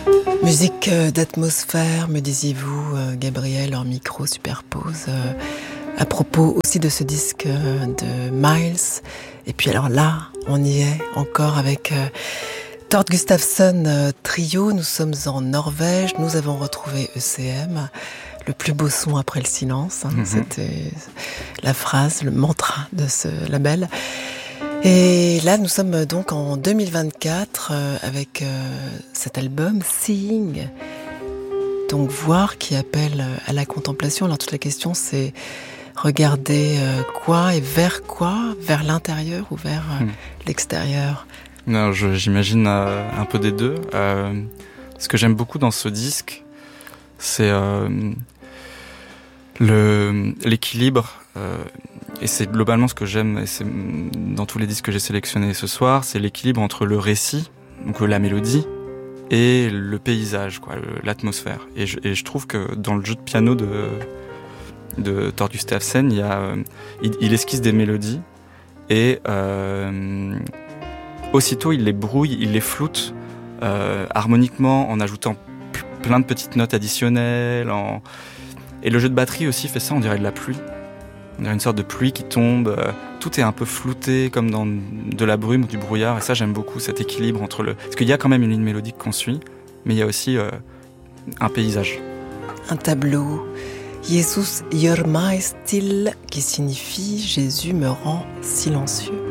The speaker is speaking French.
Musique d'atmosphère, me disiez-vous, Gabriel, hors micro superpose, à propos aussi de ce disque de Miles. Et puis alors là, on y est encore avec Tord Gustafsson Trio. Nous sommes en Norvège, nous avons retrouvé ECM, le plus beau son après le silence. C'était la phrase, le mantra de ce label. Et là, nous sommes donc en 2024 avec cet album Seeing, donc voir, qui appelle à la contemplation. Alors toute la question, c'est regarder quoi et vers quoi, vers l'intérieur ou vers l'extérieur. Non, j'imagine un peu des deux. Ce que j'aime beaucoup dans ce disque, c'est l'équilibre. Et c'est globalement ce que j'aime, et c'est dans tous les disques que j'ai sélectionnés ce soir, c'est l'équilibre entre le récit, donc la mélodie, et le paysage, quoi, l'atmosphère. Et je trouve que dans le jeu de piano de Tord Gustafsson, il esquisse des mélodies, et aussitôt il les brouille, il les floute harmoniquement, en ajoutant plein de petites notes additionnelles. Et le jeu de batterie aussi fait ça, on dirait de la pluie. On dirait une sorte de pluie qui tombe, tout est un peu flouté comme dans de la brume ou du brouillard, et ça j'aime beaucoup, cet équilibre entre parce qu'il y a quand même une ligne mélodique qu'on suit, mais il y a aussi un paysage. Un tableau, Jesus gör mig still, qui signifie Jésus me rend silencieux.